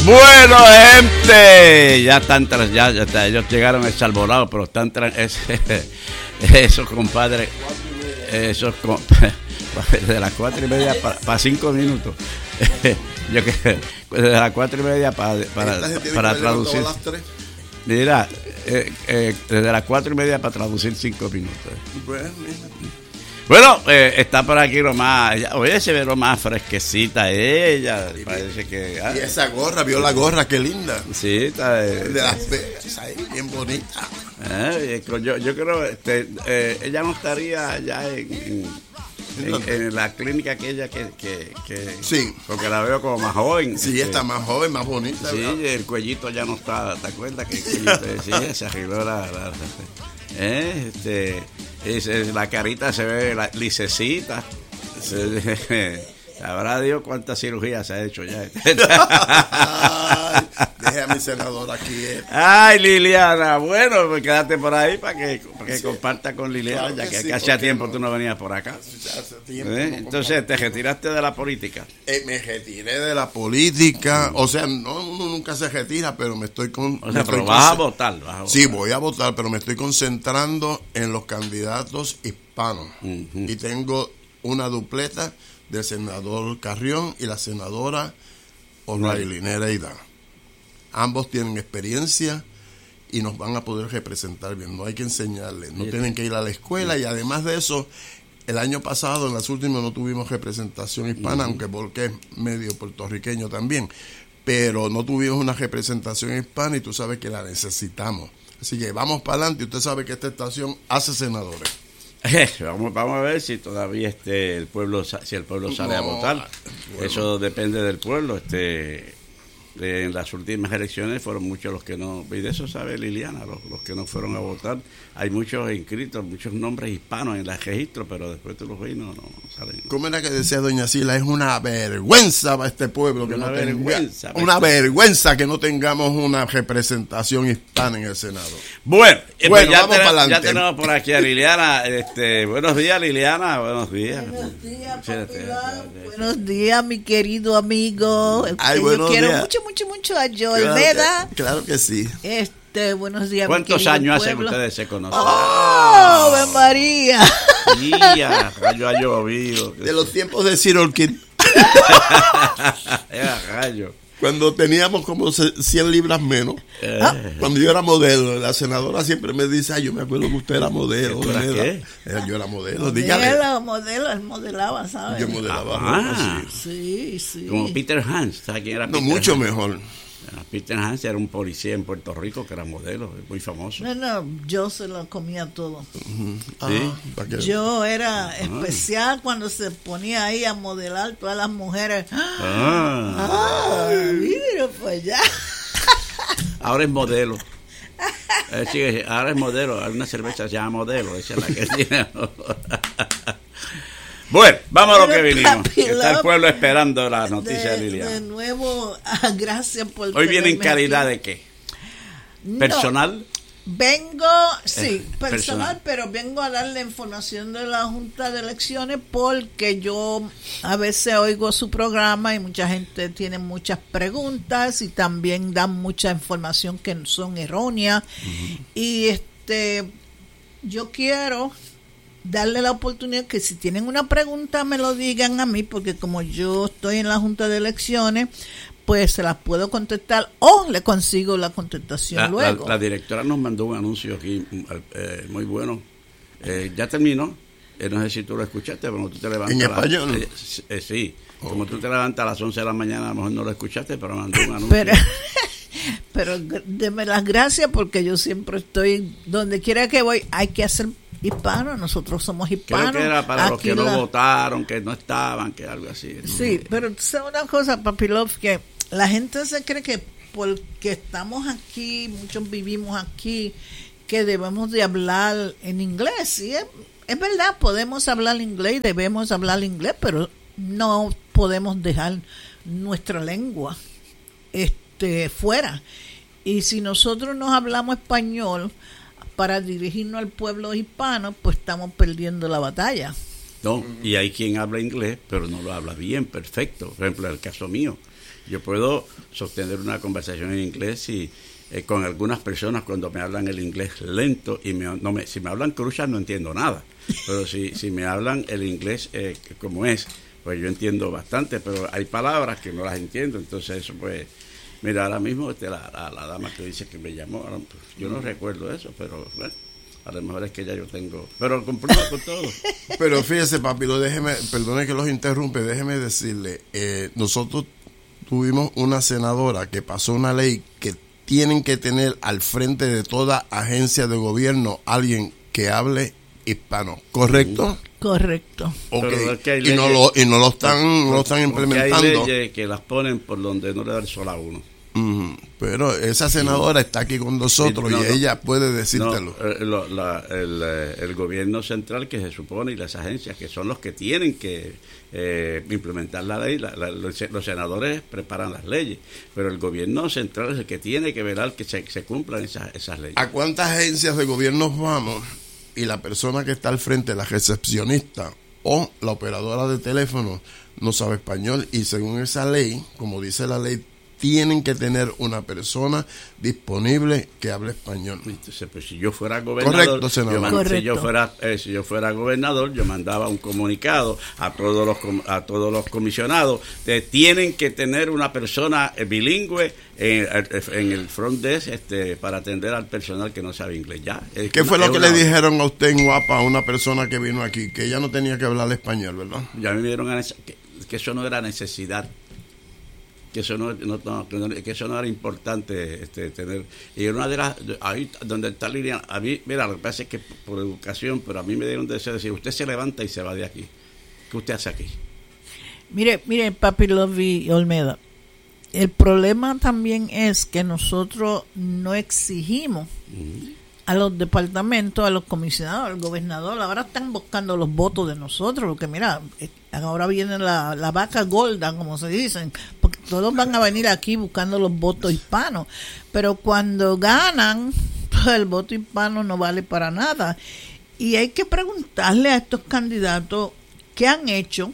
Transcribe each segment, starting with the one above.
Bueno, gente, ya están, ellos llegaron a El Salvorado, pero están, esos compadres, de las 4:30 para 5 minutos. Yo que desde las 4:30 para traducir. Mira, desde las 4:30 para traducir 5 minutos. Bueno, está por aquí lo más. Oye, se ve lo más fresquecita ella. Sí, parece que. Y esa gorra, vio la gorra, qué linda. Sí, está. De Las Vegas, ahí, bien bonita. Yo creo ella no estaría ya en la clínica aquella que sí, porque la veo como más joven. Sí, está más joven, más bonita. Sí, ¿verdad? El cuellito ya no está. ¿Te acuerdas que el cuellito sí, se arregló la carita se ve lisecita. Sabrá Dios cuántas cirugías se ha hecho ya. Ay, deje a mi senador aquí. Ay, Liliana, bueno, pues quédate por ahí para que sí, comparta con Liliana, claro, ya que sí, hace tiempo tú no venías por acá. Hace tiempo, entonces, ¿te retiraste de la política? Me retiré de la política, o sea, uno nunca se retira, pero me estoy pero vas a votar. Sí, voy a votar, pero me estoy concentrando en los candidatos hispanos. Uh-huh. Y tengo una dupleta del senador Carrión y la senadora O'Reilly, Nereida. Ambos tienen experiencia y nos van a poder representar bien. No hay que enseñarles, no tienen que ir a la escuela. Y además de eso, el año pasado, en las últimas, no tuvimos representación hispana, aunque porque es medio puertorriqueño también. Pero no tuvimos una representación hispana y tú sabes que la necesitamos. Así que vamos para adelante. Usted sabe que esta estación hace senadores. Vamos a ver si todavía si el pueblo sale a votar. Bueno. Eso depende del pueblo. En las últimas elecciones fueron muchos los que no, y de eso sabe Liliana, los que no fueron a votar. Hay muchos inscritos, muchos nombres hispanos en el registro, pero después tú los ves y no salen. ¿Cómo era que decía doña Sila? Es una vergüenza para este pueblo que vergüenza que no tengamos una representación hispana en el Senado. Bueno, vamos para adelante. Ya tenemos por aquí a Liliana. Buenos días, Liliana. Buenos días, buenos días, mi querido amigo. Ay, yo quiero días. mucho a Joel Veda. Claro que sí. Buenos días. ¿Cuántos años hace que ustedes se conocen? ¡Oh, ¡Ave María! ¡Ya! Rayo ha llovido. De los tiempos de Cyril Kid. Rayo. Cuando teníamos como 100 libras menos. Cuando yo era modelo, la senadora siempre me dice, yo me acuerdo que usted era modelo. ¿Qué? Yo era modelo. Modelo, él modelaba, ¿sabes? Yo modelaba. Sí. Como Peter Hans, ¿sabes quién era Peter Hans? Mucho Hans? Mejor. Peter Hans era un policía en Puerto Rico que era modelo, muy famoso. No, yo se lo comía todo. ¿Sí? Yo era especial cuando se ponía ahí a modelar todas las mujeres. Mira pues ya. Ahora es modelo. Ahora es modelo. Hay una cerveza que se llama Modelo. Esa es la que tiene. Bueno, vamos a lo que vinimos. Está el pueblo esperando la noticia de Liliana. De nuevo, gracias por Hoy viene en calidad de qué? ¿Personal? Vengo, personal, pero vengo a darle información de la Junta de Elecciones porque yo a veces oigo su programa y mucha gente tiene muchas preguntas y también dan mucha información que son erróneas. Uh-huh. Y yo quiero darle la oportunidad que si tienen una pregunta me lo digan a mí, porque como yo estoy en la Junta de Elecciones, pues se las puedo contestar o le consigo la contestación luego. La directora nos mandó un anuncio aquí muy bueno. Ya terminó. No sé si tú lo escuchaste, pero tú te levantas. ¿En español? Sí. Okay. Como tú te levantas a las 11 de la mañana, a lo mejor no lo escuchaste, pero mandó un anuncio. Pero deme las gracias porque yo siempre estoy, donde quiera que voy, hay que hacer hispano, nosotros somos hispanos. Creo que era para los que no votaron, que no estaban, que algo así. Sí, pero ¿sabes una cosa, Papi Love? Que la gente se cree que porque estamos aquí, muchos vivimos aquí, que debemos de hablar en inglés. Y es verdad, podemos hablar inglés, debemos hablar inglés, pero no podemos dejar nuestra lengua fuera. Y si nosotros nos hablamos español para dirigirnos al pueblo hispano, pues estamos perdiendo la batalla. No, y hay quien habla inglés, pero no lo habla bien, perfecto. Por ejemplo, en el caso mío, yo puedo sostener una conversación en inglés y con algunas personas cuando me hablan el inglés lento y si me hablan cruzas no entiendo nada, pero si me hablan el inglés como es, pues yo entiendo bastante, pero hay palabras que no las entiendo, entonces eso pues, mira, ahora mismo la dama que dice que me llamó, ahora, pues, yo no recuerdo eso, pero bueno, a lo mejor es que ya yo tengo, pero cumplo con todo. Pero fíjese, papito, perdone que los interrumpe, déjeme decirle, nosotros tuvimos una senadora que pasó una ley que tienen que tener al frente de toda agencia de gobierno alguien que hable hispano, ¿correcto? Correcto. Okay. Y no lo están implementando. Hay leyes que las ponen por donde no le da el sol a uno. Pero esa senadora está aquí con nosotros y ella puede decírtelo. El gobierno central, que se supone, y las agencias que son los que tienen que implementar la ley, los senadores preparan las leyes, pero el gobierno central es el que tiene que velar que se cumplan esas leyes. ¿A cuántas agencias de gobierno vamos y la persona que está al frente, la recepcionista o la operadora de teléfono, no sabe español? Y según esa ley, como dice la ley, tienen que tener una persona disponible que hable español. Entonces, pues, si yo fuera gobernador, correcto, senador. Si yo fuera gobernador, yo mandaba un comunicado a todos los comisionados de tienen que tener una persona bilingüe en el front desk para atender al personal que no sabe inglés. Ya. ¿Qué fue lo que le dijeron a usted en Guapa, a una persona que vino aquí, que ella no tenía que hablar español, verdad? Ya me dieron que eso no era necesidad. Que eso no era importante tener. Y una de las, ahí donde está Lilian, a mí, mira, lo que pasa es que por educación, pero a mí me dieron deseo de decir, usted se levanta y se va de aquí. ¿Qué usted hace aquí? Mire, Papi Lovey Olmeda, el problema también es que nosotros no exigimos a los departamentos, a los comisionados, al gobernador, ahora están buscando los votos de nosotros, porque mira, ahora viene la vaca gorda, como se dicen, porque todos van a venir aquí buscando los votos hispanos, pero cuando ganan, pues el voto hispano no vale para nada, y hay que preguntarle a estos candidatos qué han hecho,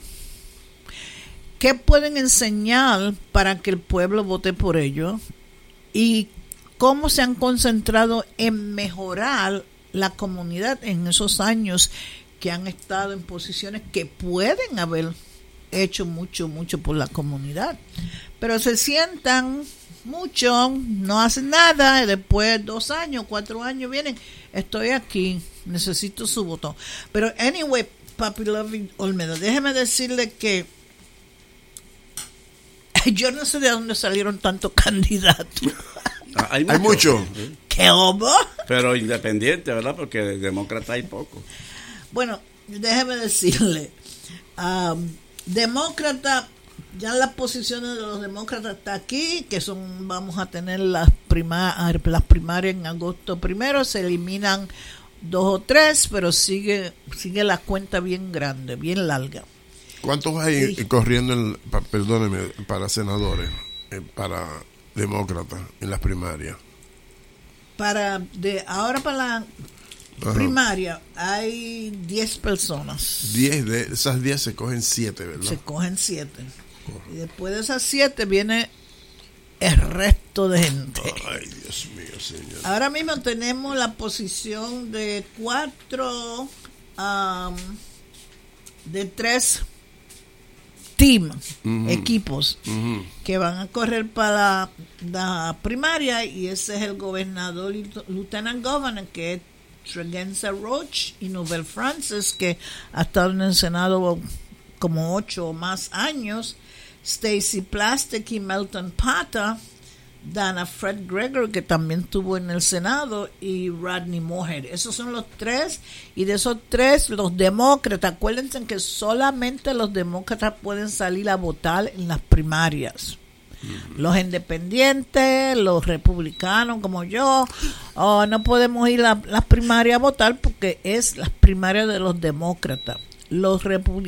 qué pueden enseñar para que el pueblo vote por ellos, y cómo se han concentrado en mejorar la comunidad en esos años que han estado en posiciones que pueden haber hecho mucho por la comunidad. Pero se sientan mucho, no hacen nada, y después 2 años, 4 años vienen, estoy aquí, necesito su voto. Pero anyway, Papi Lovey Olmeda, déjeme decirle que yo no sé de dónde salieron tantos candidatos. Hay mucho. ¿Qué hubo? Pero independiente, ¿verdad? Porque de demócrata hay poco. Bueno, déjeme decirle, demócrata, ya las posiciones de los demócratas está aquí, que son, vamos a tener las primarias en agosto 1, se eliminan 2 o 3, pero sigue la cuenta bien grande, bien larga. ¿Cuántos hay corriendo, perdóneme, para senadores, para demócratas en las primarias? Ahora para la primaria hay 10 personas. 10 de esas 10 se cogen 7, ¿verdad? Se cogen 7. Y después de esas 7 viene el resto de gente. Ay, Dios mío, señor. Ahora mismo tenemos la posición de 4, de 3 equipos que van a correr para la primaria, y ese es el gobernador y lieutenant governor, que es Tregenza Roach, y Nobel Francis, que ha estado en el Senado como 8 o más años, Stacey Plastic y Melton Pata, Dana Fred Gregory, que también estuvo en el Senado, y Rodney Moorhead. Esos son los 3, y de esos 3, los demócratas, acuérdense que solamente los demócratas pueden salir a votar en las primarias. Los independientes, los republicanos como yo, no podemos ir a las primarias a votar porque es las primarias de los demócratas. Los republicanos